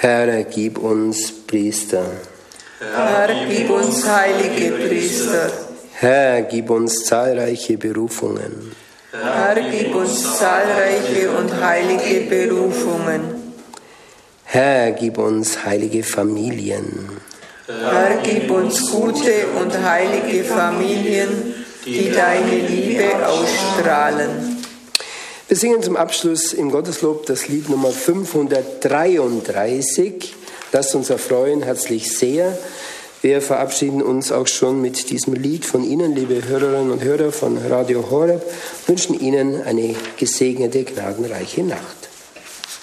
Herr, gib uns Priester. Herr, gib uns heilige Priester. Herr, gib uns zahlreiche Berufungen. Herr, gib uns zahlreiche und heilige Berufungen. Herr, gib uns heilige Familien. Herr, gib uns gute und heilige Familien, die deine Liebe ausstrahlen. Wir singen zum Abschluss im Gotteslob das Lied Nummer 533. Lasst uns erfreuen, herzlich sehr. Wir verabschieden uns auch schon mit diesem Lied von Ihnen, liebe Hörerinnen und Hörer von Radio Horeb, wünschen Ihnen eine gesegnete, gnadenreiche Nacht.